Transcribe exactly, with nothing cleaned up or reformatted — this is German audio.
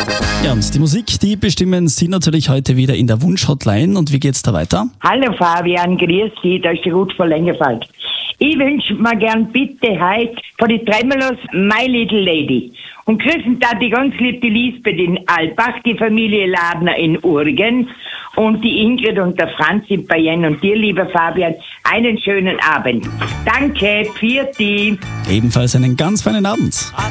Ja, und die Musik, die bestimmen Sie natürlich heute wieder in der Wunsch-Hotline. Und wie geht's da weiter? Hallo Fabian, grüß dich, da ist der Ruth von Längerfeld. Ich wünsche mir gern bitte heute von die Tremelos My Little Lady. Und grüßen da die ganz lieb die Lisbeth in Albach, die Familie Ladner in Urgen und die Ingrid und der Franz in Bayern und dir, lieber Fabian, einen schönen Abend. Danke, für die. Ebenfalls einen ganz feinen Abend.